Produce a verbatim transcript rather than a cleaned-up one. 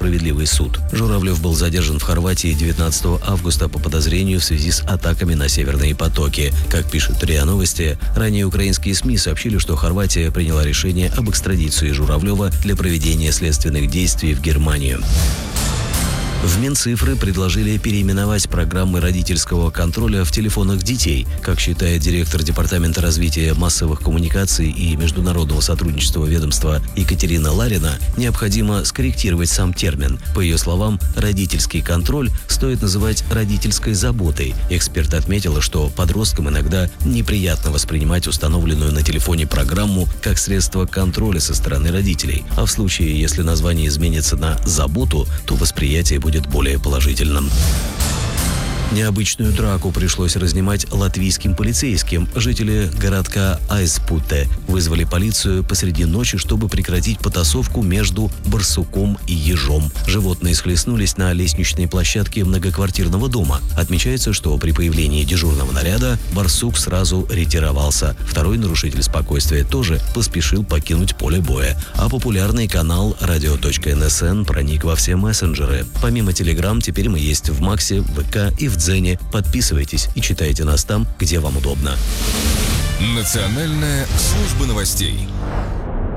справедливый суд. Журавлев был задержан в Хорватии девятнадцатого августа по подозрению в связи с атаками на северные потоки. Как пишет РИА Новости, ранее украинские СМИ сообщили, что Хорватия приняла решение об экстрадиции Журавлева для проведения следственных действий в Германию. В Минцифры предложили переименовать программы родительского контроля в телефонах детей. Как считает директор Департамента развития массовых коммуникаций и международного сотрудничества ведомства Екатерина Ларина, необходимо скорректировать сам термин. По ее словам, родительский контроль стоит называть родительской заботой. Эксперт отметила, что подросткам иногда неприятно воспринимать установленную на телефоне программу как средство контроля со стороны родителей. А в случае, если название изменится на «заботу», то восприятие будет будет более положительным. Необычную драку пришлось разнимать латвийским полицейским. Жители городка Айспуте вызвали полицию посреди ночи, чтобы прекратить потасовку между барсуком и ежом. Животные схлестнулись на лестничной площадке многоквартирного дома. Отмечается, что при появлении дежурного наряда барсук сразу ретировался. Второй нарушитель спокойствия тоже поспешил покинуть поле боя. А популярный канал радио точка эн эс эн проник во все мессенджеры. Помимо Telegram, теперь мы есть в Максе, ВК и в Дзене. Подписывайтесь и читайте нас там, где вам удобно. Национальная служба новостей.